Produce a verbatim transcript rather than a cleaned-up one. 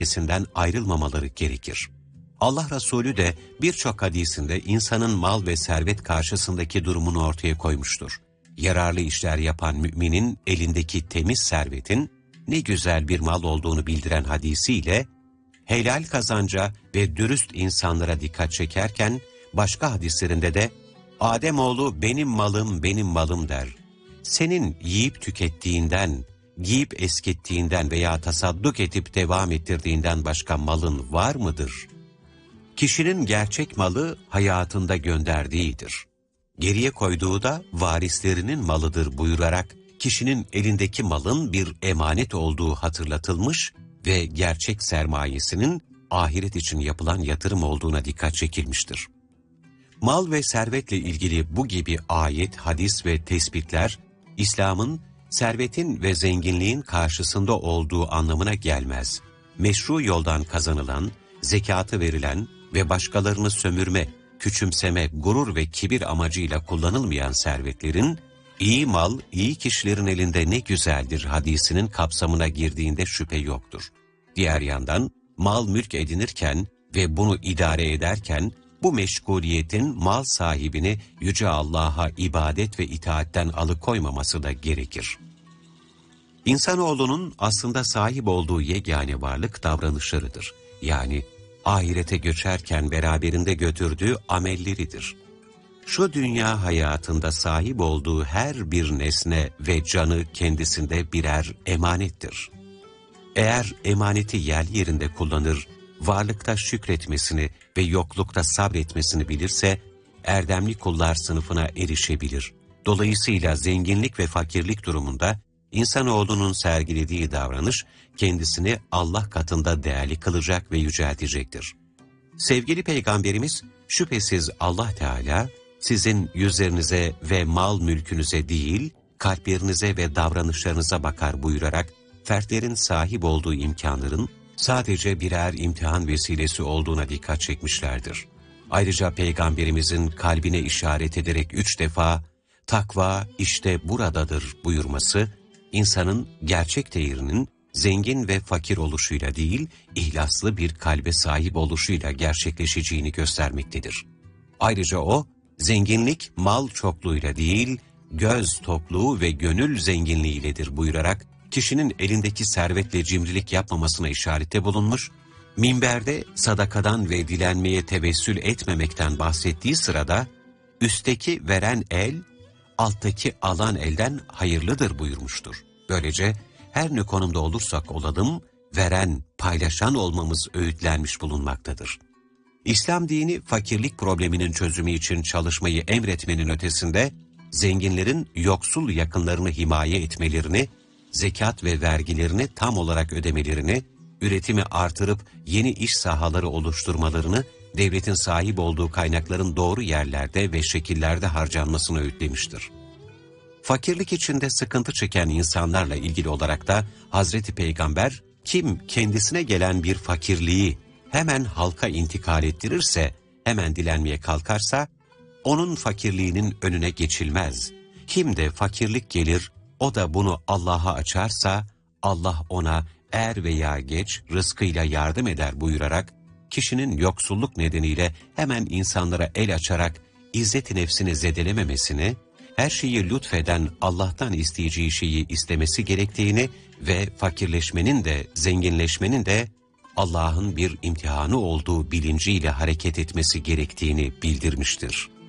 kesinden ayrılmamaları gerekir. Allah Resulü de birçok hadisinde insanın mal ve servet karşısındaki durumunu ortaya koymuştur. Yararlı işler yapan müminin elindeki temiz servetin ne güzel bir mal olduğunu bildiren hadisiyle helal kazanca ve dürüst insanlara dikkat çekerken başka hadislerinde de Ademoğlu benim malım benim malım der. Senin yiyip tükettiğinden, giyip eskittiğinden veya tasadduk edip devam ettirdiğinden başka malın var mıdır? Kişinin gerçek malı hayatında gönderdiğidir. Geriye koyduğu da varislerinin malıdır buyurarak kişinin elindeki malın bir emanet olduğu hatırlatılmış ve gerçek sermayesinin ahiret için yapılan yatırım olduğuna dikkat çekilmiştir. Mal ve servetle ilgili bu gibi ayet, hadis ve tespitler, İslam'ın servetin ve zenginliğin karşısında olduğu anlamına gelmez. Meşru yoldan kazanılan, zekatı verilen ve başkalarını sömürme, küçümseme, gurur ve kibir amacıyla kullanılmayan servetlerin, iyi mal, iyi kişilerin elinde ne güzeldir hadisinin kapsamına girdiğinde şüphe yoktur. Diğer yandan, mal mülk edinirken ve bunu idare ederken, bu meşguliyetin mal sahibini Yüce Allah'a ibadet ve itaatten alıkoymaması da gerekir. İnsanoğlunun aslında sahip olduğu yegane varlık davranışlarıdır. Yani ahirete göçerken beraberinde götürdüğü amelleridir. Şu dünya hayatında sahip olduğu her bir nesne ve canı kendisinde birer emanettir. Eğer emaneti yerli yerinde kullanır, varlıkta şükretmesini ve yoklukta sabretmesini bilirse, erdemli kullar sınıfına erişebilir. Dolayısıyla zenginlik ve fakirlik durumunda, insanoğlunun sergilediği davranış, kendisini Allah katında değerli kılacak ve yüceltecektir. Sevgili Peygamberimiz, şüphesiz Allah Teala, sizin yüzlerinize ve mal mülkünüze değil, kalplerinize ve davranışlarınıza bakar buyurarak, fertlerin sahip olduğu imkanların, sadece birer imtihan vesilesi olduğuna dikkat çekmişlerdir. Ayrıca Peygamberimizin kalbine işaret ederek üç defa, takva işte buradadır buyurması, insanın gerçek değerinin zengin ve fakir oluşuyla değil, ihlaslı bir kalbe sahip oluşuyla gerçekleşeceğini göstermektedir. Ayrıca o, zenginlik mal çokluğuyla değil, göz tokluğu ve gönül zenginliğiyledir buyurarak, kişinin elindeki servetle cimrilik yapmamasına işarette bulunmuş, minberde sadakadan ve dilenmeye tevessül etmemekten bahsettiği sırada, üstteki veren el, alttaki alan elden hayırlıdır buyurmuştur. Böylece her ne konumda olursak olalım, veren, paylaşan olmamız öğütlenmiş bulunmaktadır. İslam dini fakirlik probleminin çözümü için çalışmayı emretmenin ötesinde, zenginlerin yoksul yakınlarını himaye etmelerini, zekat ve vergilerini tam olarak ödemelerini, üretimi artırıp yeni iş sahaları oluşturmalarını, devletin sahip olduğu kaynakların doğru yerlerde ve şekillerde harcanmasını öğütlemiştir. Fakirlik içinde sıkıntı çeken insanlarla ilgili olarak da Hazreti Peygamber, kim kendisine gelen bir fakirliği hemen halka intikal ettirirse, hemen dilenmeye kalkarsa, onun fakirliğinin önüne geçilmez. Kim de fakirlik gelir, o da bunu Allah'a açarsa, Allah ona er veya geç rızkıyla yardım eder buyurarak, kişinin yoksulluk nedeniyle hemen insanlara el açarak izzet-i nefsini zedelememesini, her şeyi lütfeden Allah'tan isteyeceği şeyi istemesi gerektiğini ve fakirleşmenin de zenginleşmenin de Allah'ın bir imtihanı olduğu bilinciyle hareket etmesi gerektiğini bildirmiştir.